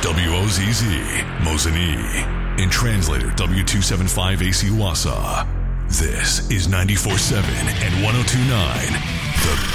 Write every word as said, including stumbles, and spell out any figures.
W O Z Z, Mosinee. And translator W two seventy-five A C Wassa. This is ninety-four point seven and one oh two point nine, The